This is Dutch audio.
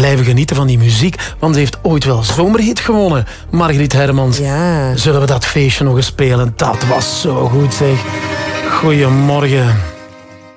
blijven genieten van die muziek. Want ze heeft ooit wel Zomerhit gewonnen. Margriet Hermans. Ja. Zullen we dat feestje nog eens spelen? Dat was zo goed, zeg. Goedemorgen.